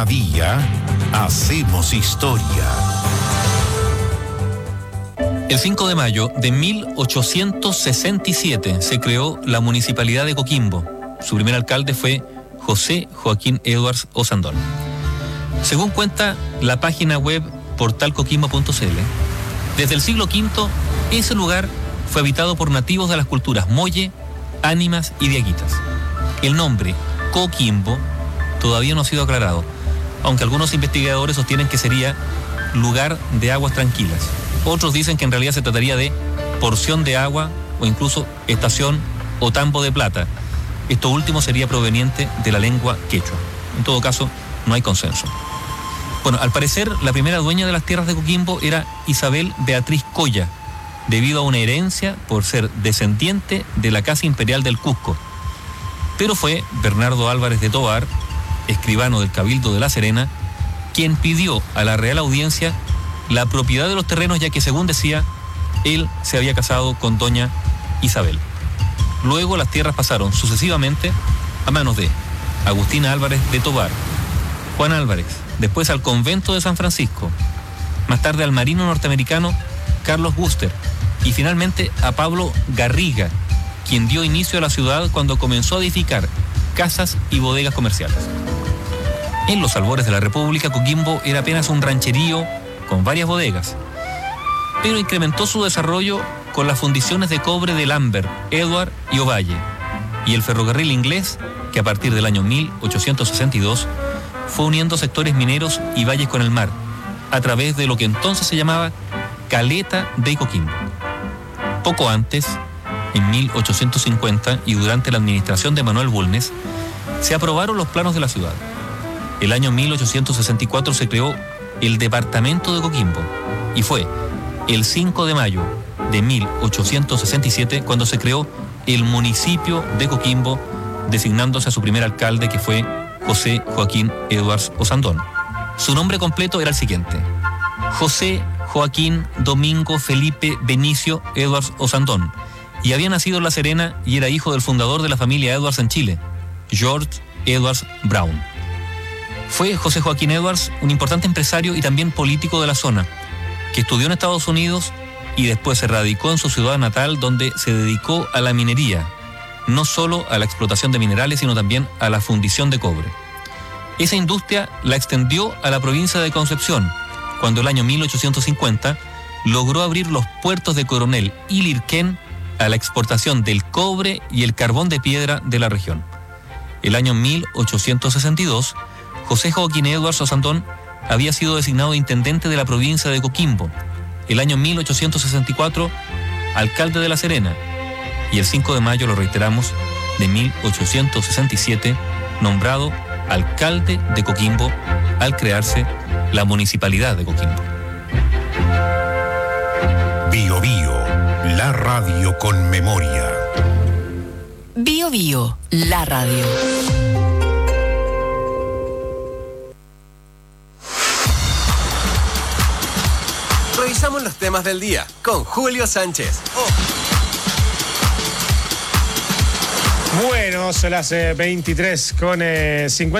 Día a día hacemos historia. El 5 de mayo de 1867 se creó la Municipalidad de Coquimbo. Su primer alcalde fue José Joaquín Edwards Osandón. Según cuenta la página web portalcoquimbo.cl, desde el siglo V ese lugar fue habitado por nativos de las culturas Molle, Ánimas y Diaguitas. El nombre Coquimbo todavía no ha sido aclarado, aunque algunos investigadores sostienen que sería lugar de aguas tranquilas. Otros dicen que en realidad se trataría de porción de agua o incluso estación o tambo de plata. Esto último sería proveniente de la lengua quechua. En todo caso, no hay consenso. Bueno, al parecer, la primera dueña de las tierras de Coquimbo era Isabel Beatriz Coya, debido a una herencia por ser descendiente de la Casa Imperial del Cusco. Pero fue Bernardo Álvarez de Tovar, escribano del Cabildo de La Serena, quien pidió a la Real Audiencia la propiedad de los terrenos, ya que, según decía, él se había casado con doña Isabel. Luego las tierras pasaron sucesivamente a manos de Agustina Álvarez de Tovar, Juan Álvarez, después al convento de San Francisco, más tarde al marino norteamericano Carlos Buster y finalmente a Pablo Garriga, quien dio inicio a la ciudad cuando comenzó a edificar casas y bodegas comerciales. En los albores de la República, Coquimbo era apenas un rancherío con varias bodegas, pero incrementó su desarrollo con las fundiciones de cobre de Lambert, Edward y Ovalle, y el ferrocarril inglés, que a partir del año 1862 fue uniendo sectores mineros y valles con el mar, a través de lo que entonces se llamaba Caleta de Coquimbo. Poco antes, en 1850 y durante la administración de Manuel Bulnes, se aprobaron los planos de la ciudad. El año 1864 se creó el departamento de Coquimbo y fue el 5 de mayo de 1867 cuando se creó el municipio de Coquimbo, designándose a su primer alcalde, que fue José Joaquín Edwards Osandón. Su nombre completo era el siguiente: José Joaquín Domingo Felipe Benicio Edwards Osandón, y había nacido en La Serena y era hijo del fundador de la familia Edwards en Chile, George Edwards Brown. Fue José Joaquín Edwards un importante empresario y también político de la zona, que estudió en Estados Unidos y después se radicó en su ciudad natal, donde se dedicó a la minería, no solo a la explotación de minerales, sino también a la fundición de cobre. Esa industria la extendió a la provincia de Concepción, cuando el año 1850 logró abrir los puertos de Coronel y Lirquén a la exportación del cobre y el carbón de piedra de la región. El año 1862, José Joaquín Edwards Osandón había sido designado intendente de la provincia de Coquimbo. El año 1864, alcalde de La Serena. Y el 5 de mayo, lo reiteramos, de 1867, nombrado alcalde de Coquimbo al crearse la Municipalidad de Coquimbo. Bio Bio, la radio con memoria. Bio Bio, la radio. Revisamos los temas del día con Julio Sánchez. Bueno, son las 23:50.